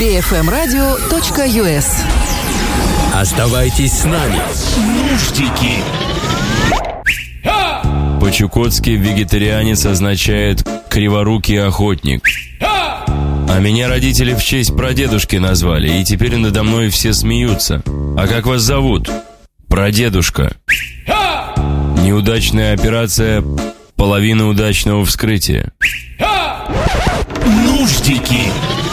bfmradio.us. Оставайтесь с нами. Нуждики. По-чукотски вегетарианец означает «криворукий охотник». А меня родители в честь прадедушки назвали, и теперь надо мной все смеются. А как вас зовут? Прадедушка. Неудачная операция, половина удачного вскрытия. Нуждики.